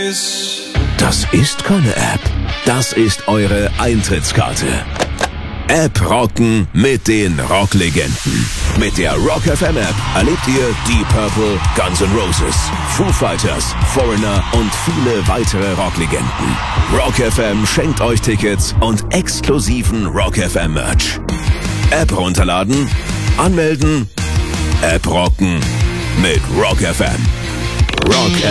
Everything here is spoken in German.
Das ist keine App. Das ist eure Eintrittskarte. App rocken mit den Rocklegenden. Mit der Rock FM App erlebt ihr Deep Purple, Guns N' Roses, Foo Fighters, Foreigner und viele weitere Rocklegenden. Rock FM schenkt euch Tickets und exklusiven Rock FM Merch. App runterladen, anmelden, App rocken mit Rock FM. Rock